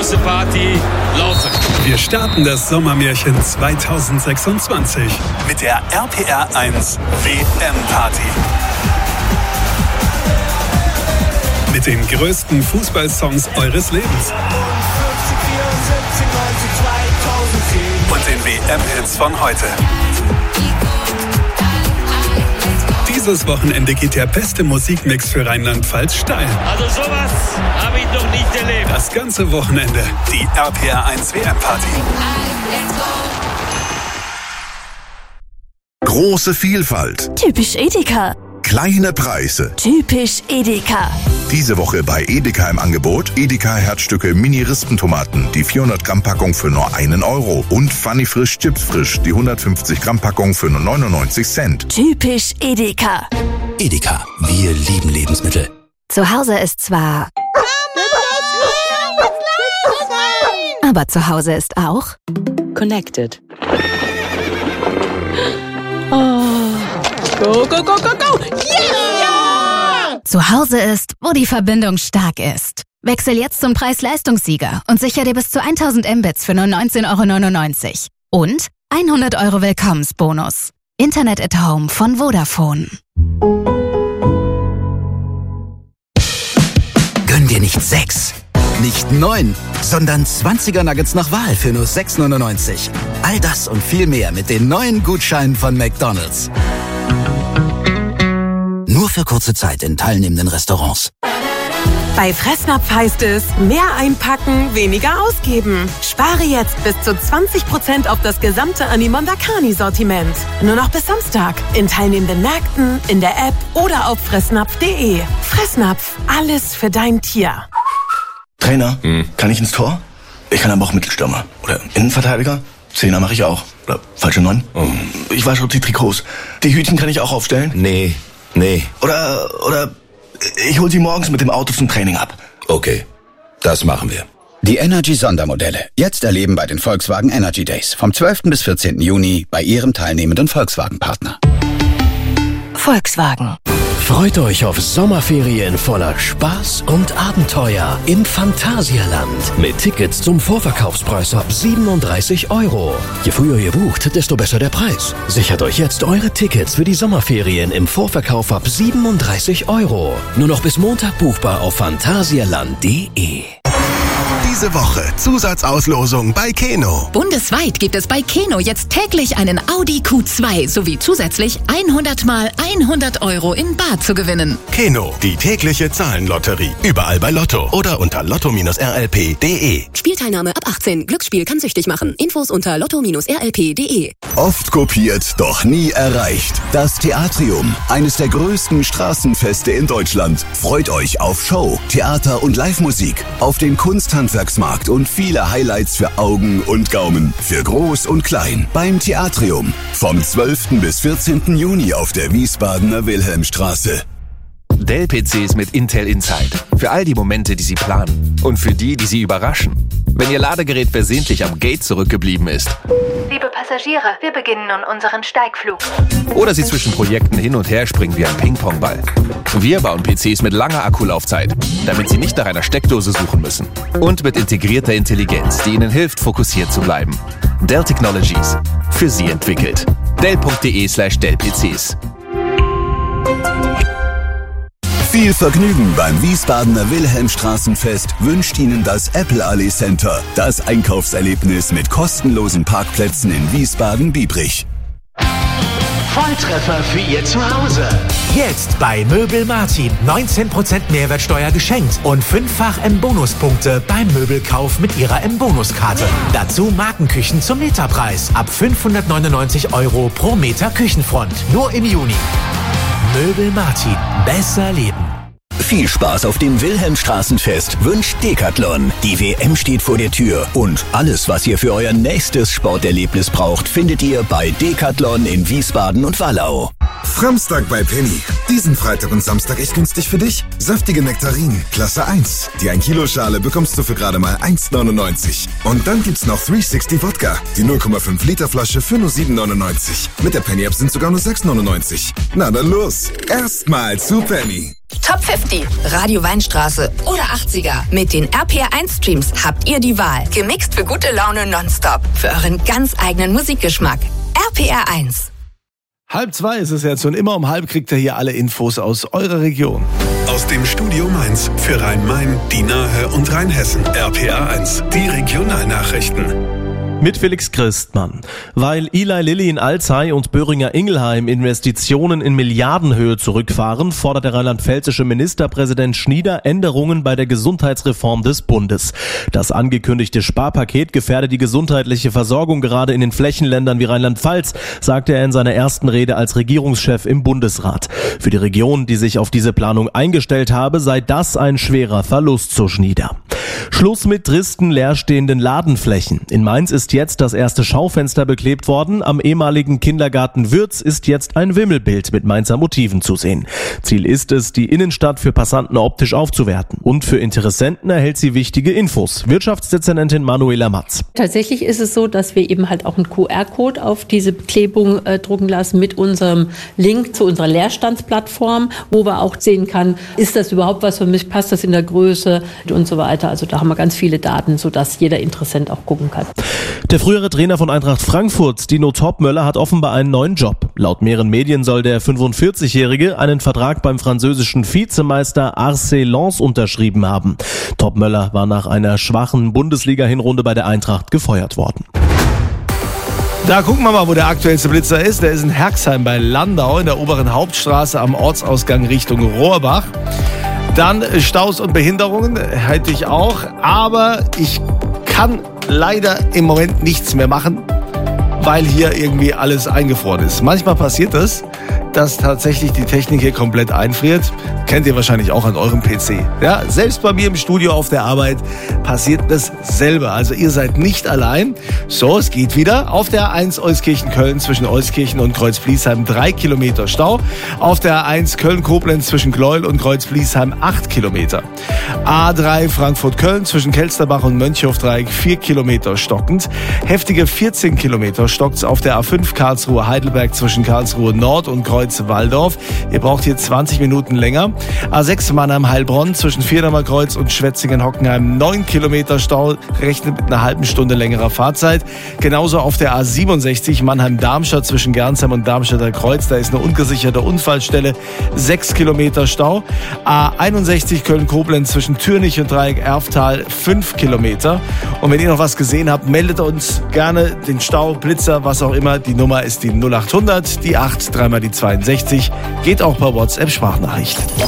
große Party laufen. Wir starten das Sommermärchen 2026 mit der RPR1 WM-Party. Mit den größten Fußballsongs eures Lebens. Und den WM-Hits von heute. Dieses Wochenende geht der beste Musikmix für Rheinland-Pfalz steil. Also sowas habe ich noch nicht erlebt. Das ganze Wochenende die RPR1 WM-Party. Große Vielfalt. Typisch Edeka. Kleine Preise. Typisch Edeka. Diese Woche bei Edeka im Angebot Edeka Herzstücke Mini-Rispentomaten, die 400 Gramm Packung für nur 1 Euro und Funny Frisch Chips Frisch, die 150 Gramm Packung für nur 99 Cent. Typisch Edeka. Edeka, wir lieben Lebensmittel. Zu Hause ist zwar... Aber zu Hause ist auch... Connected. Oh. Go, go, go, go, go! Yeah! Zu Hause ist, wo die Verbindung stark ist. Wechsel jetzt zum Preis-Leistungssieger und sicher dir bis zu 1000 Mbits für nur 19,99 €. Und 100 € Willkommensbonus. Internet at Home von Vodafone. Gönn dir nicht 6, nicht 9, sondern 20er Nuggets nach Wahl für nur 6,99 €. All das und viel mehr mit den neuen Gutscheinen von McDonald's. Nur für kurze Zeit in teilnehmenden Restaurants. Bei Fressnapf heißt es, mehr einpacken, weniger ausgeben. Spare jetzt bis zu 20% auf das gesamte Animondakani-Sortiment. Nur noch bis Samstag. In teilnehmenden Märkten, in der App oder auf fressnapf.de. Fressnapf, alles für dein Tier. Trainer, kann ich ins Tor? Ich kann aber auch Mittelstürmer. Oder Innenverteidiger? Zehner mache ich auch. Oder falsche 9? Ich wasche die Trikots. Die Hütchen kann ich auch aufstellen? Nee. Oder ich hol sie morgens mit dem Auto zum Training ab. Okay, das machen wir. Die Energy-Sondermodelle. Jetzt erleben bei den Volkswagen Energy Days. Vom 12. bis 14. Juni bei Ihrem teilnehmenden Volkswagen-Partner. Volkswagen. Freut euch auf Sommerferien voller Spaß und Abenteuer im Phantasialand. Mit Tickets zum Vorverkaufspreis ab 37 €. Je früher ihr bucht, desto besser der Preis. Sichert euch jetzt eure Tickets für die Sommerferien im Vorverkauf ab 37 €. Nur noch bis Montag buchbar auf phantasialand.de. Diese Woche Zusatzauslosung bei Keno. Bundesweit gibt es bei Keno jetzt täglich einen Audi Q2 sowie zusätzlich 100 mal 100 € in bar zu gewinnen. Keno, die tägliche Zahlenlotterie. Überall bei Lotto oder unter lotto-rlp.de. Spielteilnahme ab 18. Glücksspiel kann süchtig machen. Infos unter lotto-rlp.de. Oft kopiert, doch nie erreicht. Das Theatrium, eines der größten Straßenfeste in Deutschland, freut euch auf Show, Theater und Live-Musik, auf den Kunsthandwerksmarkt und viele Highlights für Augen und Gaumen, für Groß und Klein, beim Theatrium. Vom 12. bis 14. Juni auf der Wiesbadener Wilhelmstraße. Dell-PCs mit Intel Inside. Für all die Momente, die Sie planen. Und für die Sie überraschen. Wenn Ihr Ladegerät versehentlich am Gate zurückgeblieben ist. Liebe Passagiere, wir beginnen nun unseren Steigflug. Oder Sie zwischen Projekten hin und her springen wie ein Ping-Pong-Ball. Wir bauen PCs mit langer Akkulaufzeit, damit Sie nicht nach einer Steckdose suchen müssen. Und mit integrierter Intelligenz, die Ihnen hilft, fokussiert zu bleiben. Dell Technologies. Für Sie entwickelt. Dell.de/Dell-PCs. Viel Vergnügen beim Wiesbadener Wilhelmstraßenfest wünscht Ihnen das Apple Allee Center. Das Einkaufserlebnis mit kostenlosen Parkplätzen in Wiesbaden-Biebrich. Volltreffer für Ihr Zuhause. Jetzt bei Möbel Martin 19% Mehrwertsteuer geschenkt und 5-fach M-Bonuspunkte beim Möbelkauf mit Ihrer M-Bonuskarte. Dazu Markenküchen zum Meterpreis ab 599 € pro Meter Küchenfront. Nur im Juni. Möbel Martin. Besser leben. Viel Spaß auf dem Wilhelmstraßenfest wünscht Decathlon. Die WM steht vor der Tür und alles, was ihr für euer nächstes Sporterlebnis braucht, findet ihr bei Decathlon in Wiesbaden und Wallau. Samstag bei Penny. Diesen Freitag und Samstag echt günstig für dich. Saftige Nektarinen, Klasse 1. Die 1 Kilo Schale bekommst du für gerade mal 1,99. Und dann gibt's noch 360 Wodka. Die 0,5 Liter Flasche für nur 7,99. Mit der Penny App sind sogar nur 6,99. Na dann los. Erstmal zu Penny. Top 50, Radio Weinstraße oder 80er. Mit den RPR1-Streams habt ihr die Wahl. Gemixt für gute Laune nonstop. Für euren ganz eigenen Musikgeschmack. RPR1. 1:30 ist es jetzt und immer um 1:30 kriegt ihr hier alle Infos aus eurer Region. Aus dem Studio Mainz für Rhein-Main, die Nahe und Rheinhessen. RPR1, die Regionalnachrichten. Mit Felix Christmann. Weil Eli Lilly in Alzey und Böhringer Ingelheim Investitionen in Milliardenhöhe zurückfahren, fordert der rheinland-pfälzische Ministerpräsident Schnieder Änderungen bei der Gesundheitsreform des Bundes. Das angekündigte Sparpaket gefährde die gesundheitliche Versorgung gerade in den Flächenländern wie Rheinland-Pfalz, sagte er in seiner ersten Rede als Regierungschef im Bundesrat. Für die Region, die sich auf diese Planung eingestellt habe, sei das ein schwerer Verlust, so Schnieder. Schluss mit tristen, leerstehenden Ladenflächen. In Mainz ist jetzt das erste Schaufenster beklebt worden. Am ehemaligen Kindergarten Würz ist jetzt ein Wimmelbild mit Mainzer Motiven zu sehen. Ziel ist es, die Innenstadt für Passanten optisch aufzuwerten. Und für Interessenten erhält sie wichtige Infos. Wirtschaftsdezernentin Manuela Matz. Tatsächlich ist es so, dass wir eben halt auch einen QR-Code auf diese Klebung drucken lassen mit unserem Link zu unserer Leerstandsplattform, wo wir auch sehen kann, ist das überhaupt was für mich, passt das in der Größe und so weiter. Also da haben wir ganz viele Daten, sodass jeder Interessent auch gucken kann. Der frühere Trainer von Eintracht Frankfurt, Dino Topmöller, hat offenbar einen neuen Job. Laut mehreren Medien soll der 45-Jährige einen Vertrag beim französischen Vizemeister RC Lens unterschrieben haben. Topmöller war nach einer schwachen Bundesliga-Hinrunde bei der Eintracht gefeuert worden. Da gucken wir mal, wo der aktuellste Blitzer ist. Der ist in Herxheim bei Landau in der oberen Hauptstraße am Ortsausgang Richtung Rohrbach. Dann Staus und Behinderungen hätte ich auch, aber ich kann leider im Moment nichts mehr machen, weil hier irgendwie alles eingefroren ist. Manchmal passiert das, dass tatsächlich die Technik hier komplett einfriert. Kennt ihr wahrscheinlich auch an eurem PC. Ja, selbst bei mir im Studio auf der Arbeit passiert das selber. Also ihr seid nicht allein. So, es geht wieder. Auf der A1 Euskirchen-Köln zwischen Euskirchen und Kreuz-Bliesheim 3 Kilometer Stau. Auf der A1 Köln-Koblenz zwischen Gleuel und Kreuz-Bliesheim 8 Kilometer. A3 Frankfurt-Köln zwischen Kelsterbach und Mönchhofdreieck 4 Kilometer stockend. Heftige 14 Kilometer stockt's auf der A5 Karlsruhe-Heidelberg zwischen Karlsruhe Nord und Kreuz-Walldorf. Ihr braucht hier 20 Minuten länger. A6 Mannheim-Heilbronn zwischen Vierdamer Kreuz und Schwetzingen-Hockenheim 9 Kilometer Stau, rechnet mit einer halben Stunde längerer Fahrzeit. Genauso auf der A67 Mannheim-Darmstadt zwischen Gernsheim und Darmstadter Kreuz, da ist eine ungesicherte Unfallstelle, 6 Kilometer Stau. A61 Köln-Koblenz zwischen Türnich und Dreieck-Erftal 5 Kilometer. Und wenn ihr noch was gesehen habt, meldet uns gerne den Stau, Blitzer, was auch immer. Die Nummer ist die 0800, die 8, dreimal die 62. Geht auch per WhatsApp-Sprachnachricht.